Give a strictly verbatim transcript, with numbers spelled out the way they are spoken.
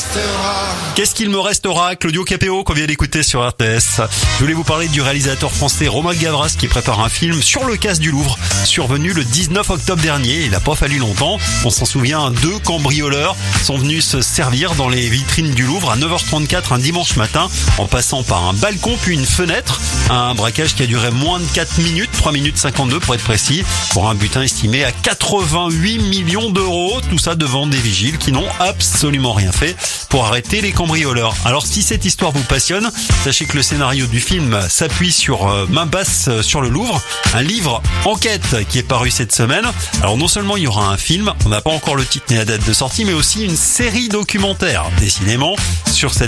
Qu'est-ce qu'il me restera? Claudio Capéo qu'on vient d'écouter sur R T S. Je voulais vous parler du réalisateur français Romain Gavras qui prépare un film sur le casse du Louvre, survenu le dix-neuf octobre dernier. Il n'a pas fallu longtemps. On s'en souvient, deux cambrioleurs sont venus se servir dans les vitrines du Louvre à neuf heures trente-quatre un dimanche matin, en passant par un balcon puis une fenêtre. Un braquage qui a duré moins de quatre minutes, trois minutes cinquante-deux pour être précis, pour un butin estimé à quatre-vingt-huit millions d'euros. Tout ça devant des vigiles qui n'ont absolument rien fait pour arrêter les cambrioleurs. Alors si cette histoire vous passionne, sachez que le scénario du film s'appuie sur euh, Main basse sur le Louvre, un livre enquête qui est paru cette semaine. Alors non seulement il y aura un film, on n'a pas encore le titre ni la date de sortie, mais aussi une série documentaire. Décidément, sur cette